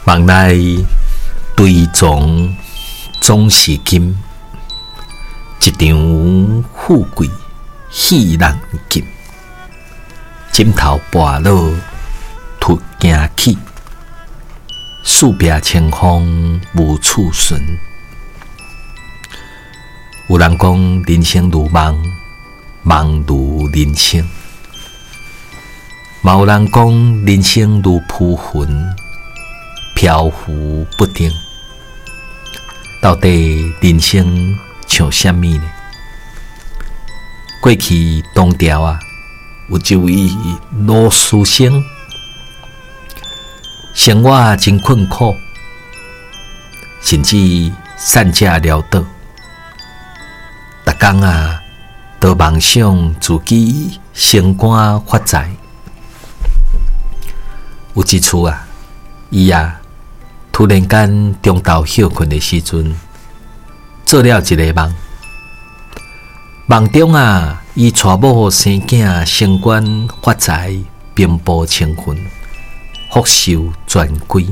梦内堆床总是金，一场富贵喜人尽。枕头跋落突惊起，四壁清风无处寻。有人讲人生如梦，梦如人生；嘛有人讲人生如浮云，漂浮不定。到底人生像什么呢？过去唐朝有一位老书生，生活真困苦，甚至散家潦倒，逐天都梦想自己升官发财。有一次伊突然间中昼休困的时阵，做了一个梦。梦中伊娶某生囝，升官发财，平步青云，福寿全归。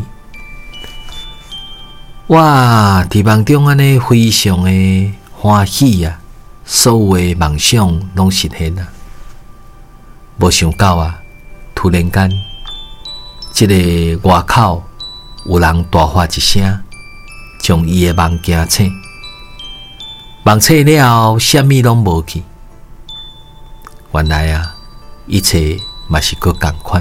我伫梦中安尼非常的欢喜所有的梦想拢实现无想到突然间，这个外口有人大喝一声，将伊的梦惊醒。梦醒了，什么拢无去。原来一切嘛是搁同款。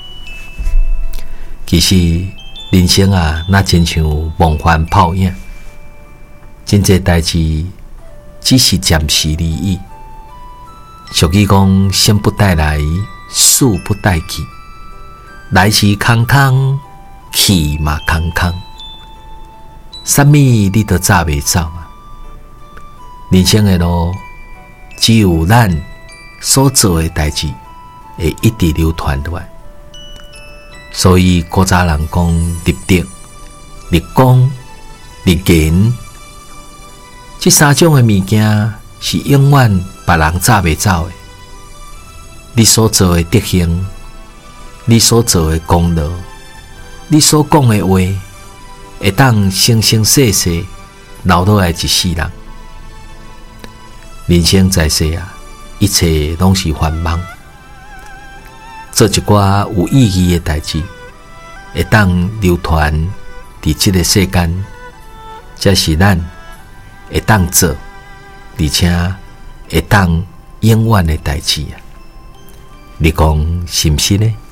其实人生那真像梦幻泡影，真侪代志只是暂时而已。俗语讲：生不带来，死不带去。来时空空，去嘛空空。什么你都早袂走人生的路，只有咱所做的代志会一直流传落来。所以古早人讲立德、立功、立言，这三种的物件是永远别人早袂走的。你所做的德行，你所做的功劳，你所讲的话，会当生生世世留落来一世人。人生在世一切拢是繁忙，做一寡有意义的代志，会当流传伫这个世间，才是咱会当做，而且会当永远的代志你讲是毋是呢？